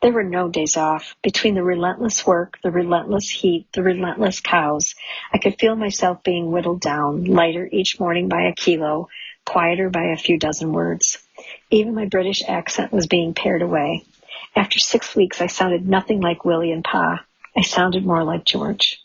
There were no days off. Between the relentless work, the relentless heat, the relentless cows, I could feel myself being whittled down, lighter each morning by a kilo, quieter by a few dozen words. Even my British accent was being pared away. After 6 weeks, I sounded nothing like Willie and Pa. I sounded more like George,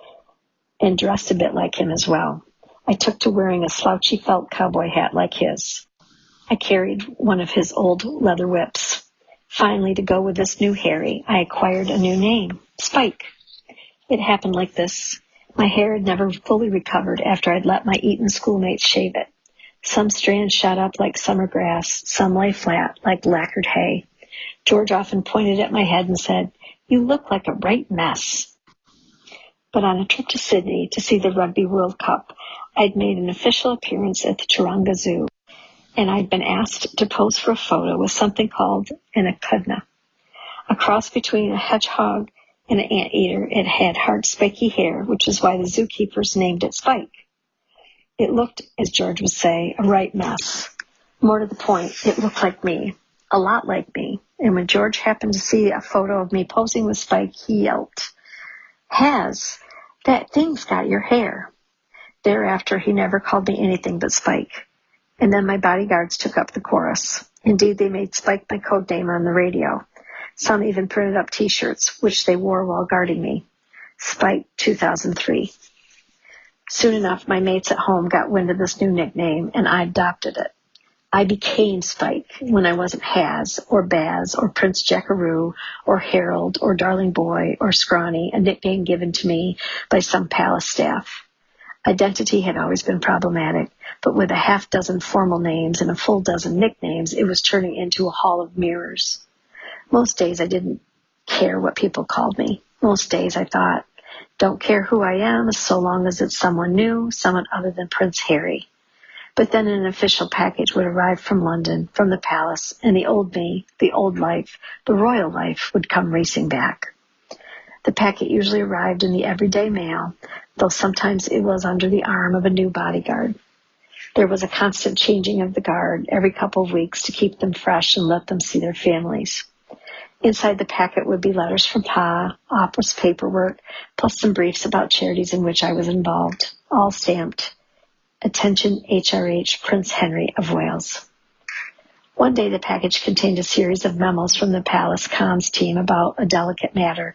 and dressed a bit like him as well. I took to wearing a slouchy felt cowboy hat like his. I carried one of his old leather whips. Finally, to go with this new Harry, I acquired a new name, Spike. It happened like this. My hair had never fully recovered after I'd let my Eton schoolmates shave it. Some strands shot up like summer grass, some lay flat like lacquered hay. George often pointed at my head and said, "You look like a right mess." But on a trip to Sydney to see the Rugby World Cup, I'd made an official appearance at the Taronga Zoo, and I'd been asked to pose for a photo with something called an echidna. A cross between a hedgehog and an anteater, it had hard, spiky hair, which is why the zookeepers named it Spike. It looked, as George would say, a right mess. More to the point, it looked like me, a lot like me. And when George happened to see a photo of me posing with Spike, he yelled, "Has, that thing's got your hair." Thereafter, he never called me anything but Spike. And then my bodyguards took up the chorus. Indeed, they made Spike my code name on the radio. Some even printed up T-shirts, which they wore while guarding me. Spike 2003. Soon enough, my mates at home got wind of this new nickname, and I adopted it. I became Spike when I wasn't Has, or Baz, or Prince Jackaroo, or Harold, or Darling Boy, or Scrawny, a nickname given to me by some palace staff. Identity had always been problematic, but with a half dozen formal names and a full dozen nicknames, it was turning into a hall of mirrors. Most days I didn't care what people called me. Most days I thought, don't care who I am so long as it's someone new, someone other than Prince Harry. But then an official package would arrive from London, from the palace, and the old me, the old life, the royal life would come racing back. The packet usually arrived in the everyday mail, though sometimes it was under the arm of a new bodyguard. There was a constant changing of the guard every couple of weeks to keep them fresh and let them see their families. Inside the packet would be letters from Pa, office paperwork, plus some briefs about charities in which I was involved, all stamped, "Attention HRH Prince Henry of Wales." One day the package contained a series of memos from the palace comms team about a delicate matter.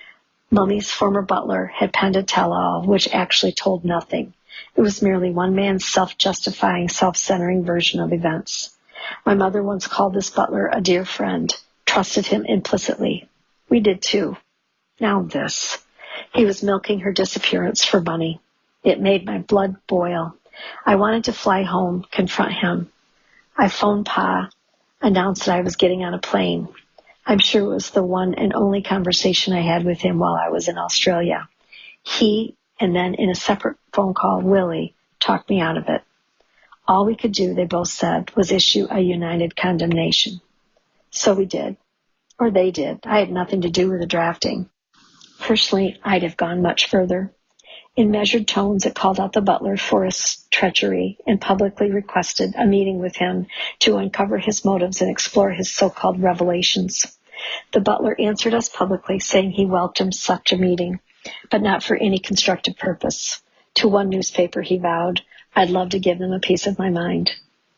Mummy's former butler had penned a tell-all, which actually told nothing. It was merely one man's self-justifying, self-centering version of events. My mother once called this butler a dear friend, trusted him implicitly. We did too. Now this. He was milking her disappearance for money. It made my blood boil. I wanted to fly home, confront him. I phoned Pa, announced that I was getting on a plane. I'm sure it was the one and only conversation I had with him while I was in Australia. He, and then in a separate phone call, Willie, talked me out of it. All we could do, they both said, was issue a united condemnation. So we did. Or they did. I had nothing to do with the drafting. Personally, I'd have gone much further. In measured tones, it called out the butler for his treachery and publicly requested a meeting with him to uncover his motives and explore his so-called revelations. The butler answered us publicly, saying he welcomed such a meeting, but not for any constructive purpose. To one newspaper, he vowed, "I'd love to give them a piece of my mind."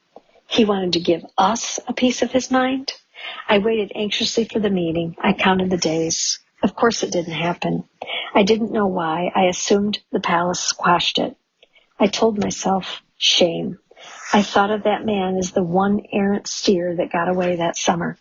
He wanted to give us a piece of his mind? I waited anxiously for the meeting. I counted the days. Of course it didn't happen. I didn't know why. I assumed the palace squashed it. I told myself, shame. I thought of that man as the one errant steer that got away that summer.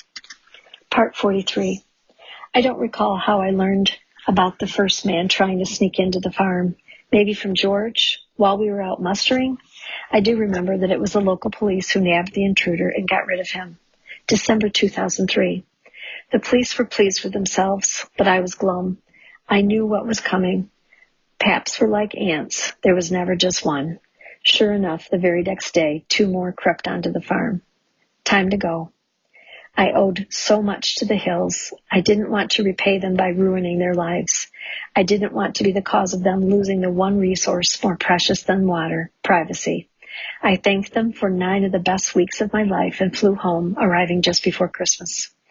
Part 43. I don't recall how I learned about the first man trying to sneak into the farm. Maybe from George, while we were out mustering. I do remember that it was the local police who nabbed the intruder and got rid of him. December 2003. The police were pleased with themselves, but I was glum. I knew what was coming. Paps were like ants. There was never just one. Sure enough, the very next day, 2 more crept onto the farm. Time to go. I owed so much to the Hills. I didn't want to repay them by ruining their lives. I didn't want to be the cause of them losing the one resource more precious than water, privacy. I thanked them for 9 of the best weeks of my life and flew home, arriving just before Christmas.